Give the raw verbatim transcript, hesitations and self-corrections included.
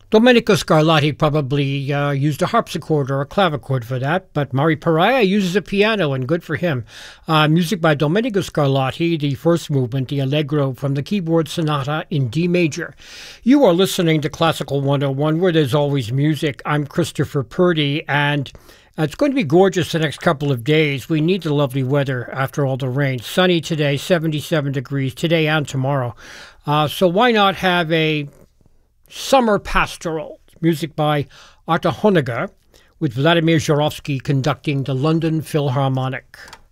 Domenico Scarlatti probably uh, used a harpsichord or a clavichord for that, but Mari Pariah uses a piano, and good for him. Uh, music by Domenico Scarlatti, the first movement, the Allegro from the Keyboard Sonata in D major. You are listening to Classical one oh one, where there's always music. I'm Christopher Purdy, and it's going to be gorgeous the next couple of days. We need the lovely weather after all the rain. Sunny today, seventy-seven degrees today and tomorrow. Uh, so why not have a Summer Pastoral, music by Arta Honegger, with Vladimir Zhurovsky conducting the London Philharmonic.